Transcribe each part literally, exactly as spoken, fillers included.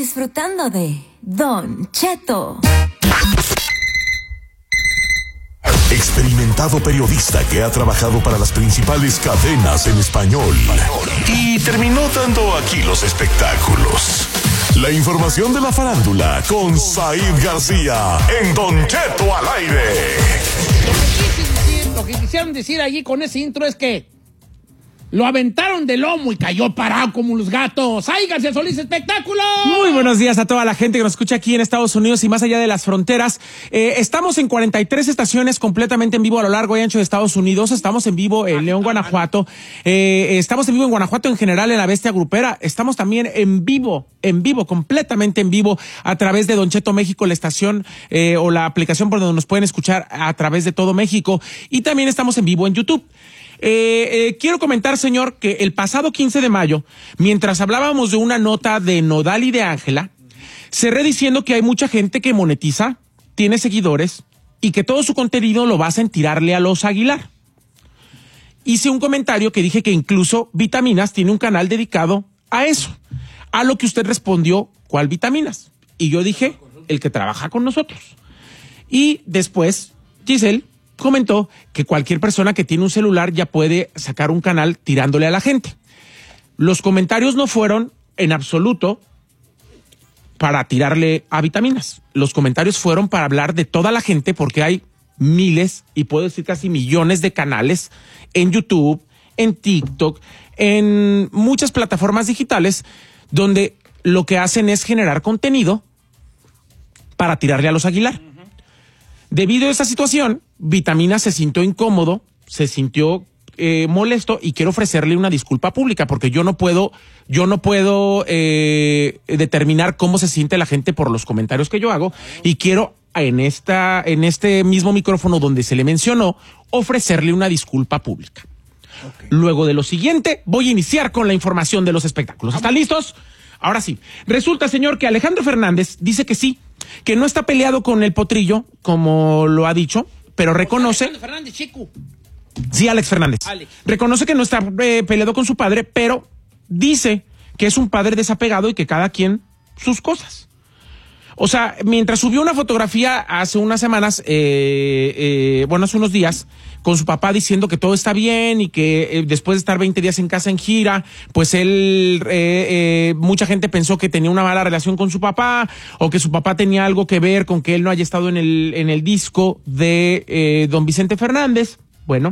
disfrutando de Don Cheto. Experimentado periodista que ha trabajado para las principales cadenas en español y terminó dando aquí los espectáculos. La información de la farándula con Said García en Don Cheto al aire. Lo que quisieron decir allí con ese intro es que lo aventaron de lomo y cayó parado como los gatos. ¡Ay, García Solís, espectáculo! Muy buenos días a toda la gente que nos escucha aquí en Estados Unidos y más allá de las fronteras. Eh, estamos en cuarenta y tres estaciones completamente en vivo a lo largo y ancho de Estados Unidos. Estamos en vivo en León, Guanajuato. Eh, estamos en vivo en Guanajuato en general, en la Bestia Grupera. Estamos también en vivo, en vivo, completamente en vivo a través de Don Cheto México, la estación eh, o la aplicación por donde nos pueden escuchar a través de todo México. Y también estamos en vivo en YouTube. Eh, eh, quiero comentar, señor, que el pasado quince de mayo, mientras hablábamos de una nota de Nodal y de Ángela, cerré diciendo que hay mucha gente que monetiza, tiene seguidores y que todo su contenido lo basan en tirarle a los Aguilar. Hice un comentario que dije que incluso Vitaminas tiene un canal dedicado a eso, a lo que usted respondió, ¿cuál Vitaminas? Y yo dije, el que trabaja con nosotros. Y después, Giselle comentó que cualquier persona que tiene un celular ya puede sacar un canal tirándole a la gente. Los comentarios no fueron en absoluto para tirarle a Vitaminas. Los comentarios fueron para hablar de toda la gente porque hay miles y puedo decir casi millones de canales en YouTube, en TikTok, en muchas plataformas digitales donde lo que hacen es generar contenido para tirarle a los Aguilar. Debido a esa situación, Vitaminas se sintió incómodo, se sintió eh, molesto y quiero ofrecerle una disculpa pública porque yo no puedo, yo no puedo eh, determinar cómo se siente la gente por los comentarios que yo hago y quiero en esta, en este mismo micrófono donde se le mencionó ofrecerle una disculpa pública. Okay. Luego de lo siguiente, voy a iniciar con la información de los espectáculos. ¿Están listos? Ahora sí. Resulta, señor, que Alejandro Fernández dice que sí, que no está peleado con el Potrillo, como lo ha dicho, pero reconoce... Alejandro Fernández, chico. Sí, Alex Fernández. Alex. Reconoce que no está eh, peleado con su padre, pero dice que es un padre desapegado y que cada quien sus cosas. O sea, mientras subió una fotografía hace unas semanas, eh, eh, bueno, hace unos días, con su papá diciendo que todo está bien y que eh, después de estar veinte días en casa en gira, pues él, eh, eh, mucha gente pensó que tenía una mala relación con su papá o que su papá tenía algo que ver con que él no haya estado en el, en el disco de eh, don Vicente Fernández. Bueno,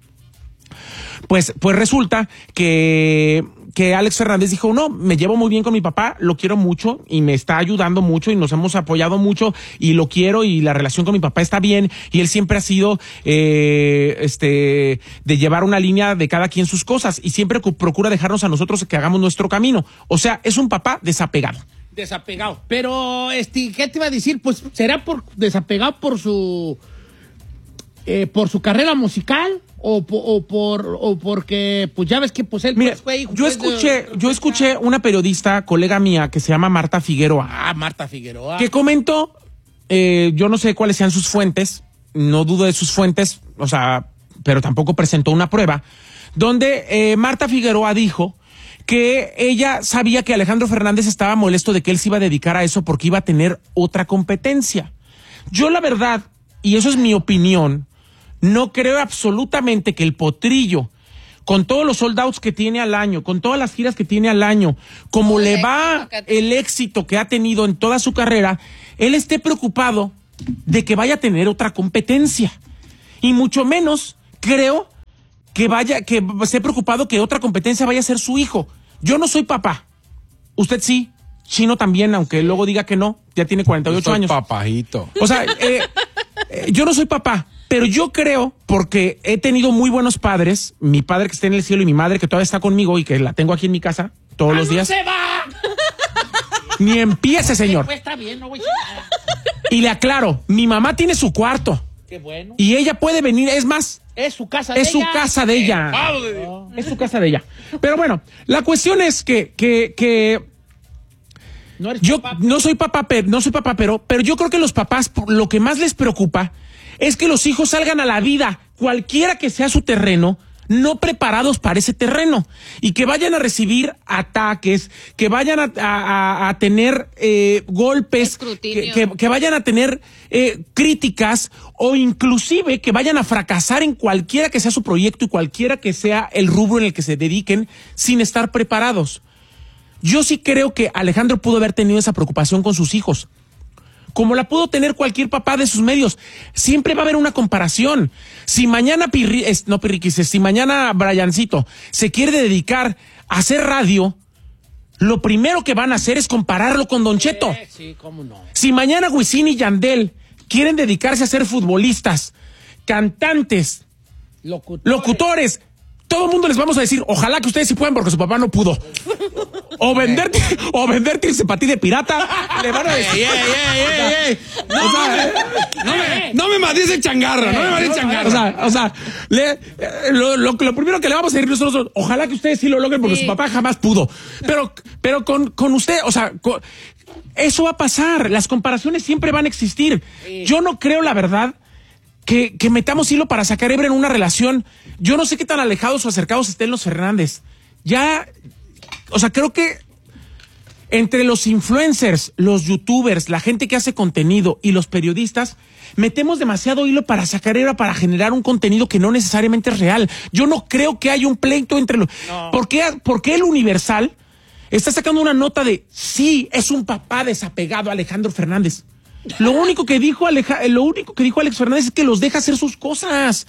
pues, pues resulta que... que Alex Fernández dijo, no, me llevo muy bien con mi papá, lo quiero mucho y me está ayudando mucho y nos hemos apoyado mucho y lo quiero y la relación con mi papá está bien y él siempre ha sido eh, este de llevar una línea de cada quien sus cosas y siempre procura dejarnos a nosotros que hagamos nuestro camino. O sea, es un papá desapegado. Desapegado. Pero, este, ¿qué te iba a decir? Pues, ¿será por desapegado por su eh, por su carrera musical? O, o por o porque pues ya ves que pues él Mira, pues, fue hijo, yo pues, escuché de, yo escuché una periodista colega mía que se llama Marta Figueroa ah Marta Figueroa que comentó eh, yo no sé cuáles sean sus fuentes, no dudo de sus fuentes, o sea, pero tampoco presentó una prueba donde eh, Marta Figueroa dijo que ella sabía que Alejandro Fernández estaba molesto de que él se iba a dedicar a eso porque iba a tener otra competencia. Yo la verdad, y eso es mi opinión, no creo absolutamente que el Potrillo, con todos los sold outs que tiene al año, con todas las giras que tiene al año, como le va el éxito que ha tenido en toda su carrera, él esté preocupado de que vaya a tener otra competencia. Y mucho menos creo que vaya, que esté preocupado que otra competencia vaya a ser su hijo. Yo no soy papá. Usted sí. Chino también, aunque sí. Luego diga que no. Ya tiene cuarenta y ocho yo soy años. Papajito. O sea, eh, eh, yo no soy papá. Pero yo creo, porque he tenido muy buenos padres, mi padre que está en el cielo y mi madre que todavía está conmigo y que la tengo aquí en mi casa todos ¡Ah, los días. ¡No se va! Ni empiece, señor. Pues está bien, no voy a... Y le aclaro, mi mamá tiene su cuarto. Qué bueno. Y ella puede venir, es más, es su casa es de ella. su casa de ella. Oh. Es su casa de ella. Pero bueno, la cuestión es que, que, que no eres yo papá. no soy papá, pero, no soy papá, pero, pero yo creo que los papás lo que más les preocupa es que los hijos salgan a la vida, cualquiera que sea su terreno, no preparados para ese terreno y que vayan a recibir ataques, que vayan a, a, a tener eh, golpes, que, que, que vayan a tener eh, críticas o inclusive que vayan a fracasar en cualquiera que sea su proyecto y cualquiera que sea el rubro en el que se dediquen sin estar preparados. Yo sí creo que Alejandro pudo haber tenido esa preocupación con sus hijos, como la pudo tener cualquier papá de sus medios. Siempre va a haber una comparación. Si mañana Pirri, no Pirriquis, si mañana Briancito se quiere dedicar a hacer radio, lo primero que van a hacer es compararlo con Don Cheto. Eh, sí, cómo no. Si mañana Wisin y Yandel quieren dedicarse a ser futbolistas, cantantes, locutores, locutores todo el mundo les vamos a decir, ojalá que ustedes sí puedan porque su papá no pudo. O venderte, o venderte ese patí de pirata, le van a decir. ¡Ey, ey, ey, ey! No, o sea, no me, no me mates el changarro, no me mates el changarro. O sea, o sea, le, lo, lo, lo primero que le vamos a decir nosotros, ojalá que ustedes sí lo logren porque sí. Su papá jamás pudo. Pero, pero con, con usted, o sea, con, eso va a pasar. Las comparaciones siempre van a existir. Sí. Yo no creo, la verdad, que, que metamos hilo para sacar hebra en una relación. Yo no sé qué tan alejados o acercados estén los Fernández. Ya, o sea, creo que entre los influencers, los youtubers, la gente que hace contenido y los periodistas, metemos demasiado hilo para sacar hebra, para generar un contenido que no necesariamente es real. Yo no creo que haya un pleito entre los... No. ¿Por qué, por qué el Universal está sacando una nota de sí, es un papá desapegado Alejandro Fernández? Lo único que dijo Aleja, lo único que dijo Alex Fernández es que los deja hacer sus cosas.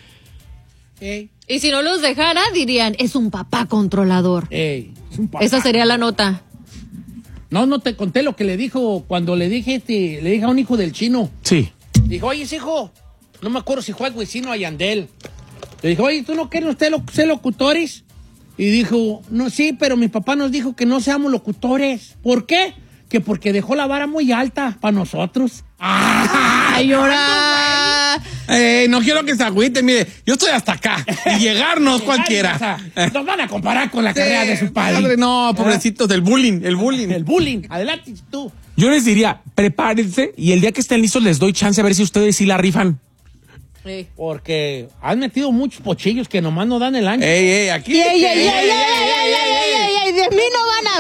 Ey. Y si no los dejara, dirían, es un papá controlador. Ey, es un papá. Esa sería la nota. No, no te conté lo que le dijo cuando le dije este, le dije a un hijo del chino. Sí. Dijo, oye, hijo, no me acuerdo si fue a Wisin o a Yandel. Le dijo, oye, ¿tú no quieres usted lo, ser locutores? Y dijo, no, sí, pero mi papá nos dijo que no seamos locutores. ¿Por qué? Que porque dejó la vara muy alta para nosotros. ¡Ay, ahora! Eh, no quiero que se agüite, mire, yo estoy hasta acá. Y llegarnos cualquiera. O sea, nos van a comparar con la sí, carrera de su padre. Padre, no, pobrecitos, del bullying, el bullying. El bullying, adelante tú. Yo les diría, prepárense y el día que estén listos les doy chance a ver si ustedes sí la rifan. Sí. Porque han metido muchos pochillos que nomás no dan el ancho. Ey, ey, aquí. Ey, ey, ey, ey, ey, ey, ey, ey, ey, de mí no van a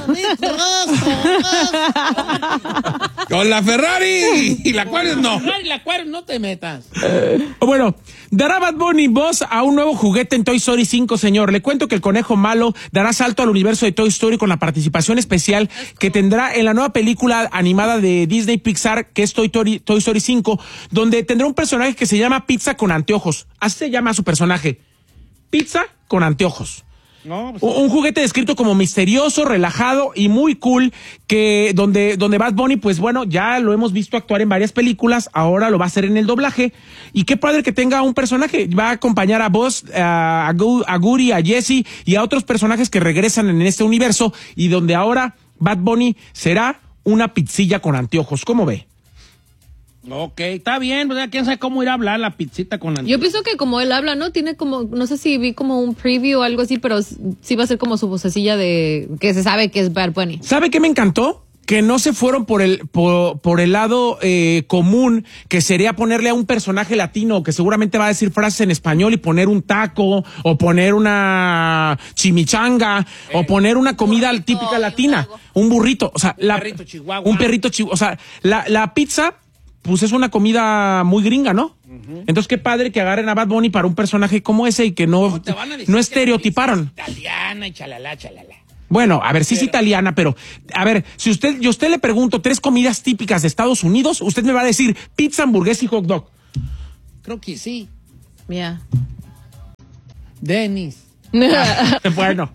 hablar. Con la Ferrari y la Aquarius no. Ferrari y la Aquarius no te metas. Eh, bueno, dará Bad Bunny voz a un nuevo juguete en Toy Story cinco, señor. Le cuento que el conejo malo dará salto al universo de Toy Story con la participación especial que tendrá en la nueva película animada de Disney Pixar, que es Toy Story, Toy Story cinco, donde tendrá un personaje que se llama Pizza con anteojos. Así se llama su personaje. Pizza con anteojos. No, pues, un juguete descrito como misterioso, relajado y muy cool, que donde, donde Bad Bunny, pues bueno, ya lo hemos visto actuar en varias películas, ahora lo va a hacer en el doblaje. Y qué padre que tenga un personaje. Va a acompañar a Buzz, a, a Goody, a Jessie y a otros personajes que regresan en este universo y donde ahora Bad Bunny será una pizzilla con anteojos. ¿Cómo ve? Ok, está bien, pues ya quién sabe cómo ir a hablar la pizzita con anteojos. Yo pienso que como él habla, ¿no? Tiene como, no sé si vi como un preview o algo así, pero sí va a ser como su vocecilla de que se sabe que es Bad Bunny. ¿Sabe qué me encantó? Que no se fueron por el por, por el lado eh, común, que sería ponerle a un personaje latino que seguramente va a decir frases en español y poner un taco o poner una chimichanga eh, o poner una comida burrito, típica latina, un, un burrito, o sea, un la, perrito chihuahua. un perrito chihuahua, o sea, la, la pizza pues es una comida muy gringa, ¿no? Uh-huh. Entonces qué padre que agarren a Bad Bunny para un personaje como ese y que no, no, no estereotiparon. Italiana y chalala, chalala. Bueno, a ver, sí es italiana, pero, a ver, si usted, yo usted le pregunto tres comidas típicas de Estados Unidos, usted me va a decir pizza, hamburguesa y hot dog. Creo que sí. Mira. Dennis. Bueno.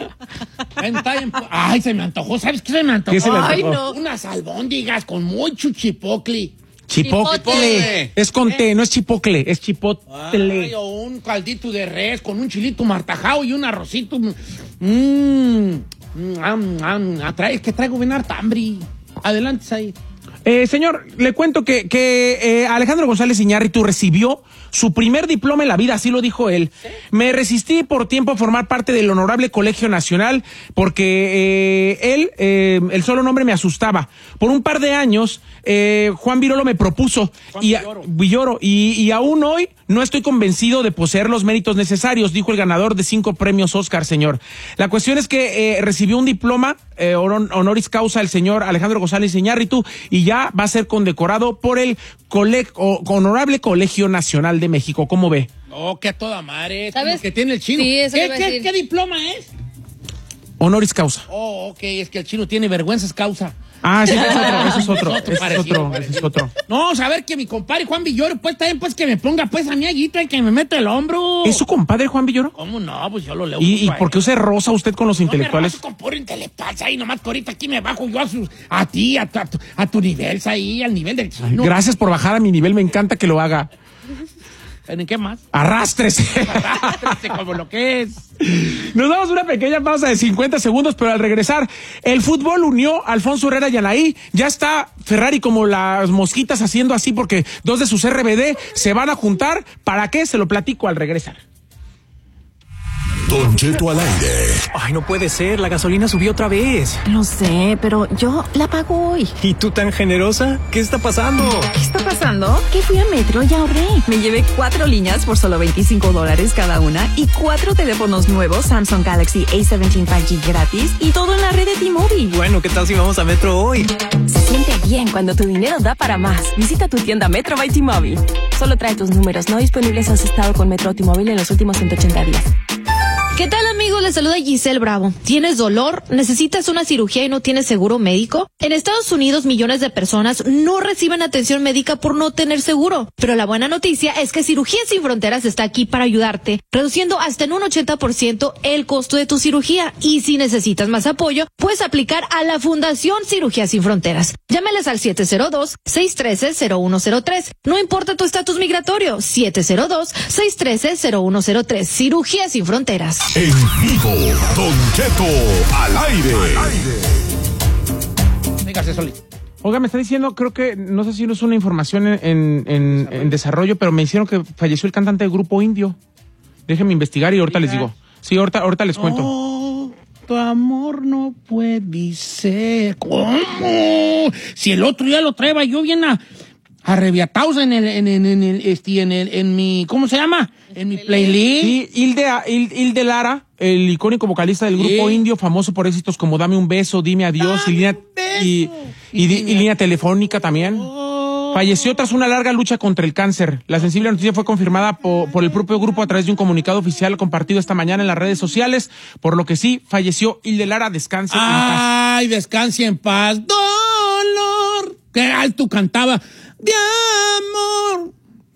Ay, se me antojó. ¿Sabes qué se me antojó? ¿Qué se le antojó? Ay, no. Unas albóndigas con mucho chipotle. Chipotle. Chipotle. Es con T, no es chipocle, es chipotle. Ay, o un caldito de res con un chilito martajao y un arrocito. Mmm. Mm, mm, mm, es que traigo bien harta hambre. Adelante, ahí. Eh, señor, le cuento que, que eh, Alejandro González Iñárritu recibió su primer diploma en la vida, así lo dijo él. ¿Sí? Me resistí por tiempo a formar parte del Honorable Colegio Nacional porque eh, él, eh, el solo nombre me asustaba. Por un par de años, eh, Juan Virolo me propuso, Juan y, Villoro. Villoro, y, y aún hoy no estoy convencido de poseer los méritos necesarios, dijo el ganador de cinco premios Oscar, señor. La cuestión es que eh, recibió un diploma eh, honoris causa el señor Alejandro González Iñárritu y ya va a ser condecorado por el cole- o, Honorable Colegio Nacional de México. ¿Cómo ve? Oh, que a toda madre. ¿Sabes? Que tiene el chino. Sí, eso ¿Qué, iba a qué, decir. ¿Qué diploma es? Honoris causa. Oh, ok, es que el chino tiene vergüenzas causa. Ah, sí, ese es otro, ese es otro, Otro ese es parecido, otro, ese es otro. No, saber que mi compadre Juan Villoro, pues también, pues que me ponga pues a mi aguita y que me meta el hombro. ¿Es su compadre Juan Villoro? ¿Cómo no? Pues yo lo leo. ¿Y, y por qué usted rosa usted con los no intelectuales? Me con puro intelectual, ahí nomás que ahorita aquí me bajo yo a, sus, a ti, a tu, a, tu, a tu nivel, ahí, al nivel del chino. Gracias por bajar a mi nivel, me encanta que lo haga. ¿En qué más? Arrástrese. Arrástrese como lo que es. Nos damos una pequeña pausa de cincuenta segundos, pero al regresar, el fútbol unió a Alfonso Herrera y Anaí. Ya está Ferrari como las mosquitas haciendo así porque dos de sus R B D se van a juntar. ¿Para qué? Se lo platico al regresar. Don Cheto al aire. Ay, no puede ser, la gasolina subió otra vez. Lo sé, pero yo la pago hoy. ¿Y tú tan generosa? ¿Qué está pasando? ¿Qué está pasando? Que fui a Metro y ahorré. Me llevé cuatro líneas por solo veinticinco dólares cada una y cuatro teléfonos nuevos Samsung Galaxy A diecisiete cinco G gratis y todo en la red de T-Mobile. Bueno, ¿qué tal si vamos a Metro hoy? Se siente bien cuando tu dinero da para más. Visita tu tienda Metro by T-Mobile. Solo trae tus números no disponibles si has estado con Metro o T-Mobile en los últimos ciento ochenta días. ¿Qué tal, amigos? Les saluda Giselle Bravo. ¿Tienes dolor? ¿Necesitas una cirugía y no tienes seguro médico? En Estados Unidos, millones de personas no reciben atención médica por no tener seguro. Pero la buena noticia es que Cirugías Sin Fronteras está aquí para ayudarte, reduciendo hasta en un ochenta por ciento el costo de tu cirugía. Y si necesitas más apoyo, puedes aplicar a la Fundación Cirugías Sin Fronteras. Llámales al siete cero dos, seis uno tres, cero uno cero tres. No importa tu estatus migratorio, siete cero dos, seis uno tres, cero uno cero tres. Cirugías Sin Fronteras. En vivo, Don Cheto al aire. Véngase, Soli. Oiga, me está diciendo, creo que, no sé si no es una información en, en, en, en desarrollo, pero me hicieron que falleció el cantante del Grupo Indio. Déjenme investigar y ahorita les digo. Sí, ahorita, ahorita les cuento. Oh, tu amor no puede ser. ¿Cómo? Si el otro día lo traía yo bien a... arrebiatados en el, en, en, en el, este, en el, en mi, ¿cómo se llama? En mi playlist. Sí, Hilde, Hilde Lara, el icónico vocalista del Grupo Sí. Indio, famoso por éxitos como Dame un beso, Dime adiós, Dame y línea, un beso. y, y, Y di- dime- y línea telefónica también. Oh. Falleció tras una larga lucha contra el cáncer. La sensible noticia fue confirmada por, por el propio grupo a través de un comunicado oficial compartido esta mañana en las redes sociales, por lo que sí, falleció Hilde Lara, descanse en paz. Ay, descanse en paz. Dolor. Qué alto cantaba. De amor.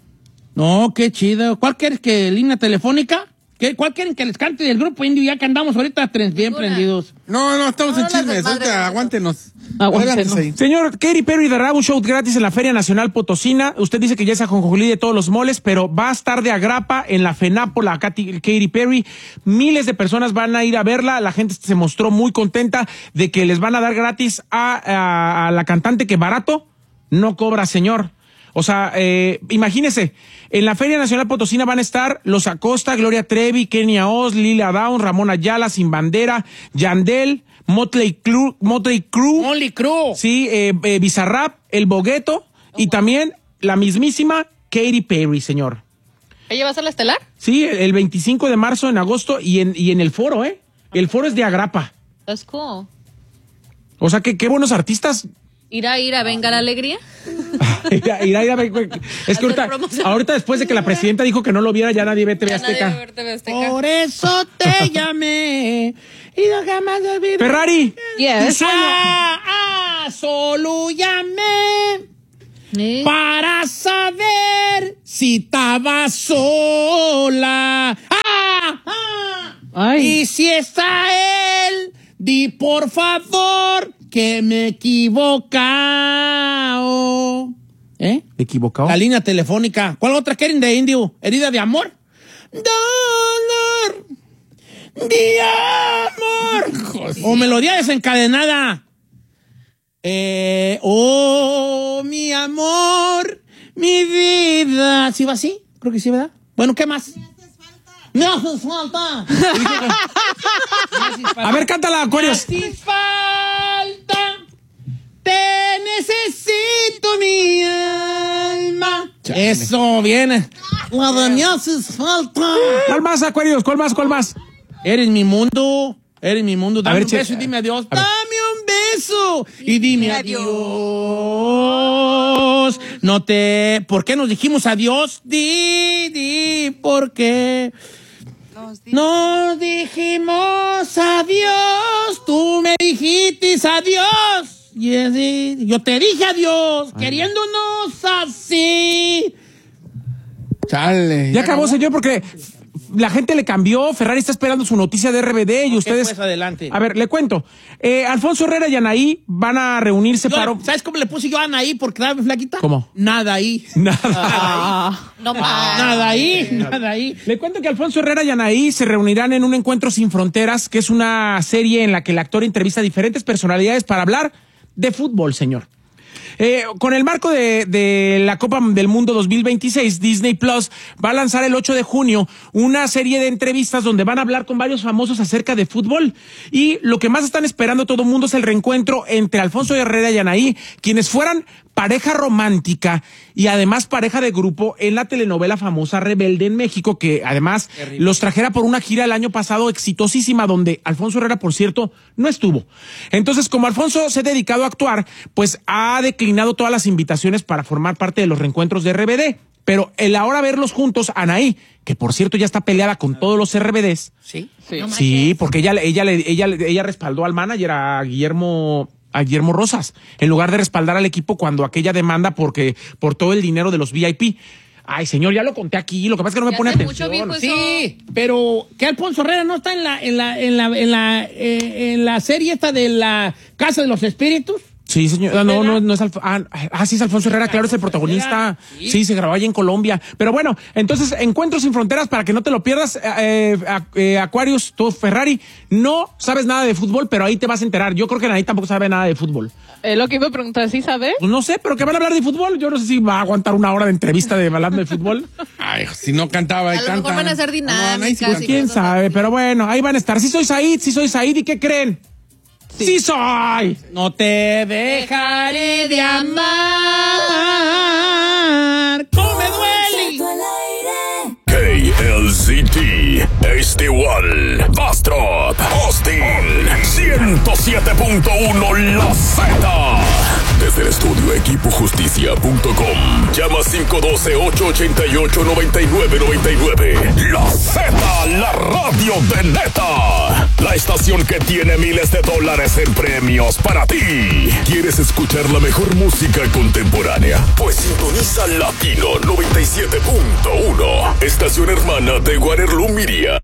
No, qué chido. ¿Cuál quieres que línea telefónica? ¿Qué, ¿Cuál quieren que les cante del Grupo Indio? Ya que andamos ahorita tres bien Ninguna. prendidos. No, no, estamos No, en no, chismes. no, Ahorita, madre. aguántenos. Aguántenos. Adelante, ahí. Señor, Katy Perry dará un show gratis en la Feria Nacional Potosina. Usted dice que ya es ajonjolí de todos los moles, pero va a estar de agrapa en la FENAPO, la Katy, Katy Perry. Miles de personas van a ir a verla. La gente se mostró muy contenta de que les van a dar gratis a, a, a la cantante que barato no cobra, señor. O sea, eh, imagínese, en la Feria Nacional Potosina van a estar Los Acosta, Gloria Trevi, Kenia Oz, Lilia Downs, Ramón Ayala, Sin Bandera, Yandel, Motley Crue, Motley Crue, Only Crew. sí, eh, eh, Bizarrap, El Bogueto y también la mismísima Katy Perry, señor. ¿Ella va a ser la estelar? Sí, el, el veinticinco de marzo en agosto y en, y en el foro, ¿eh? El foro es de agrapa. That's cool. O sea, que qué buenos artistas. ¿Irá a ir a Venga la Alegría? Irá, irá, irá, es que Hacer ahorita, promoción. ahorita después de que la presidenta dijo que no lo viera, ya nadie ve T V Ya nadie va a Azteca. ver T V Azteca. Por eso te llamé. Y no jamás olvidé. Ferrari, Yes. Ah, ah, solo llamé ¿Eh? para saber si estaba sola. Ah, ah. Ay. Y si está él, di por favor que me he equivocado. ¿Eh? equivocado. La línea telefónica. ¿Cuál otra quieren de Indio? ¿Herida de amor? Dolor de amor. O melodía desencadenada. Eh, oh. faltado, mi amor, mi vida. ¿Sí va así? Creo que sí, ¿verdad? Bueno, ¿qué más? ¡Me haces falta! A ver, cántala, Aquarius. ¡Me haces falta! ¡Te necesito, mi alma! Chale. Eso, viene. La de me haces falta. ¿Cuál más, Aquarius? ¿Cuál más? ¿Cuál más? Eres mi mundo. Eres mi mundo. Dame ver, un che- beso y dime adiós. a ver. Dame un beso y dime adiós. No te... ¿Por qué nos dijimos adiós? Di, di, ¿por qué? Nos di- Nos dijimos adiós. Tú me dijiste adiós. Y así, yo te dije adiós, queriéndonos así. Chale. Ya acabó, señor, porque la gente le cambió. Ferrari está esperando su noticia de R B D y ustedes... pues, adelante. A ver, le cuento. Eh, Alfonso Herrera y Anaí van a reunirse Yo, para... ¿sabes cómo le puse yo a Anaí por quedarme flaquita? ¿Cómo? Nada ahí. Nada. Ah, no más. Nada ahí, nada ahí. Le cuento que Alfonso Herrera y Anaí se reunirán en un encuentro sin fronteras, que es una serie en la que el actor entrevista a diferentes personalidades para hablar de fútbol, señor. Eh, con el marco de, de la Copa del Mundo dos mil veintiséis, Disney Plus va a lanzar el ocho de junio una serie de entrevistas donde van a hablar con varios famosos acerca de fútbol. Y lo que más están esperando todo el mundo es el reencuentro entre Alfonso Herrera y Anaí, quienes fueran pareja romántica y además pareja de grupo en la telenovela famosa Rebelde en México, que además los trajera por una gira el año pasado exitosísima, donde Alfonso Herrera, por cierto, no estuvo. Entonces, como Alfonso se ha dedicado a actuar, pues ha declinado todas las invitaciones para formar parte de los reencuentros de R B D. Pero el ahora verlos juntos, Anaí, que por cierto ya está peleada con todos los R B Ds. Sí, Sí. No Sí, porque ella, ella, ella, ella, ella respaldó al manager, a Guillermo, a Guillermo Rosas, en lugar de respaldar al equipo cuando aquella demanda porque, por todo el dinero de los V I P. Ay, señor, ya lo conté aquí, lo que pasa es que no me Ya pone hace mucho, atención. mijo, Sí, pero que Alfonso Herrera no está en la, en la, en la, en la, eh, en la serie esta de la Casa de los Espíritus. Sí, señor. Ah, no, no, no es Alfonso. Ah, ah, sí, es Alfonso Herrera, claro, es el protagonista. Sí. Sí, se grabó allá en Colombia. Pero bueno, entonces, Encuentros sin Fronteras, para que no te lo pierdas, eh, eh, Aquarius, tú, Ferrari, no sabes nada de fútbol, pero ahí te vas a enterar. Yo creo que nadie tampoco sabe nada de fútbol. Es lo que iba a preguntar, ¿sí sabes? Pues no sé, pero que van a hablar de fútbol. Yo no sé si va a aguantar una hora de entrevista de hablando de fútbol. Ay, si no cantaba y A lo canta. mejor van a ser Ah, no, ahí sí dinámicas canta. y Quién sabe, pero bueno, ahí van a estar. Sí soy Said, sí soy Said, ¿y qué creen? Sí, soy. No te dejaré de amar. ¿Cómo me duele? K L Z T, Este Igual, Bastrop, Austin, ciento siete punto uno La Z. Desde el estudio equipo justicia punto com. Llama cinco uno dos, ocho ocho ocho, nueve nueve nueve nueve. La Z, la radio de neta. La estación que tiene miles de dólares en premios para ti. ¿Quieres escuchar la mejor música contemporánea? Pues sintoniza Latino noventa y siete punto uno. Estación hermana de Guarerlo Miria.